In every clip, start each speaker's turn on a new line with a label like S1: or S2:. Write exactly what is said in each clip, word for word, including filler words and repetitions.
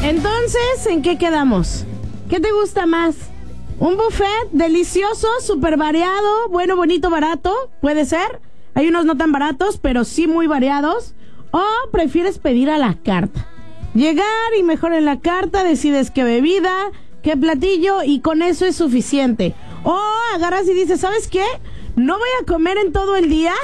S1: Entonces, ¿en qué quedamos? ¿Qué te gusta más? ¿Un buffet delicioso, súper variado, bueno, bonito, barato? Puede ser. Hay unos no tan baratos, pero sí muy variados. ¿O prefieres pedir a la carta? Llegar y mejor en la carta decides qué bebida, qué platillo y con eso es suficiente. O agarras y dices, ¿sabes qué? No voy a comer en todo el día.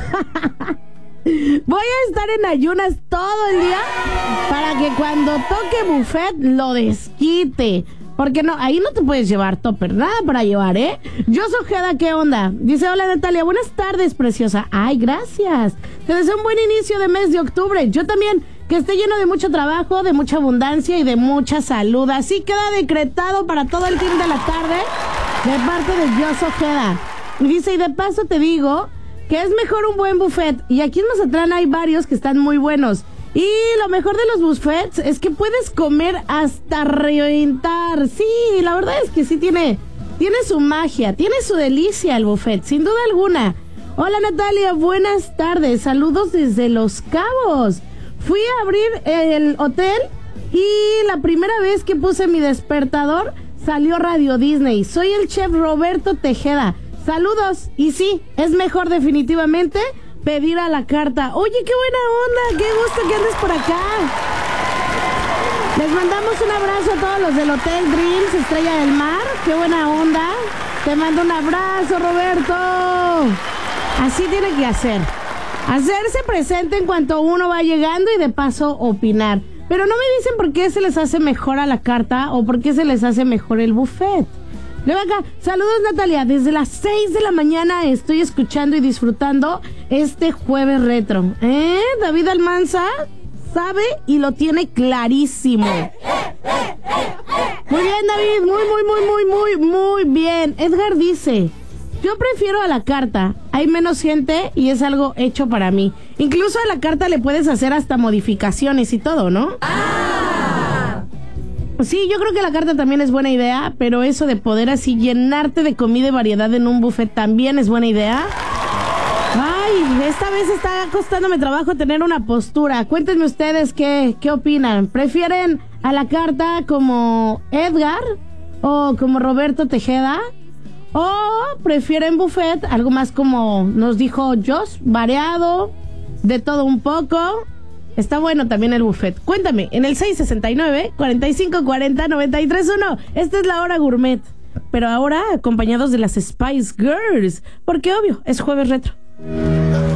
S1: Voy a estar en ayunas todo el día para que cuando toque buffet lo desquite. Porque no, ahí no te puedes llevar topper, nada para llevar, ¿eh? Yo soy Ojeda, ¿qué onda? Dice, hola Natalia, buenas tardes, preciosa. Ay, gracias. Te deseo un buen inicio de mes de octubre. Yo también, que esté lleno de mucho trabajo, de mucha abundancia y de mucha salud. Así queda decretado para todo el fin de la tarde de parte de Yo soy Ojeda. Y dice, y de paso te digo que es mejor un buen buffet. Y aquí en Mazatlán hay varios que están muy buenos. Y lo mejor de los buffets es que puedes comer hasta reventar. Sí, la verdad es que sí tiene, tiene su magia, tiene su delicia el buffet, sin duda alguna. Hola Natalia, buenas tardes, saludos desde Los Cabos. Fui a abrir el hotel y la primera vez que puse mi despertador salió Radio Disney. Soy el chef Roberto Tejeda. Saludos. Y sí, es mejor definitivamente pedir a la carta. Oye, qué buena onda, qué gusto que andes por acá. Les mandamos un abrazo a todos los del Hotel Dreams Estrella del Mar. Qué buena onda. Te mando un abrazo, Roberto. Así tiene que hacer. Hacerse presente en cuanto uno va llegando y de paso opinar. Pero no me dicen por qué se les hace mejor a la carta o por qué se les hace mejor el buffet. Luego acá, saludos Natalia, desde las seis de la mañana estoy escuchando y disfrutando este jueves retro. ¿Eh? David Almanza sabe y lo tiene clarísimo. Muy bien David, muy, muy, muy, muy, muy, muy bien. Edgar dice, yo prefiero a la carta, hay menos gente y es algo hecho para mí. Incluso a la carta le puedes hacer hasta modificaciones y todo, ¿no? Sí, yo creo que la carta también es buena idea, pero eso de poder así llenarte de comida y variedad en un buffet también es buena idea. Ay, esta vez está costándome trabajo tener una postura. Cuéntenme ustedes qué, qué opinan. ¿Prefieren a la carta como Edgar o como Roberto Tejeda? ¿O prefieren buffet, algo más como nos dijo Josh, variado, de todo un poco? Está bueno también el buffet. Cuéntame, en el seis sesenta y nueve, cuarenta y cinco cuarenta, noventa y tres uno. Esta es la hora gourmet. Pero ahora acompañados de las Spice Girls. Porque obvio, es jueves retro.